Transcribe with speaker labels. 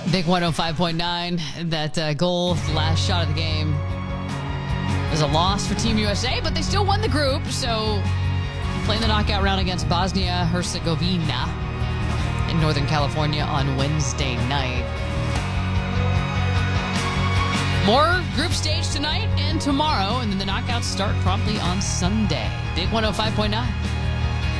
Speaker 1: Big 105.9. That goal, last shot of the game, was a loss for Team USA, but they still won the group. So playing the knockout round against Bosnia-Herzegovina in Northern California on Wednesday night. More group stage tonight and tomorrow, and then the knockouts start promptly on Sunday. Big 105.9.